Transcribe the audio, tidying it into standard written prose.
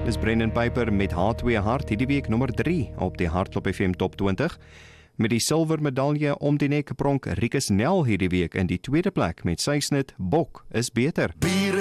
is Brendan Piper met H2 Hart hierdie week nommer 3 op die Hardloop FM Top 20. Met die silwer medalje om die nek pronk Rikus Nel hierdie week in die tweede plek met sy snit Bok is beter.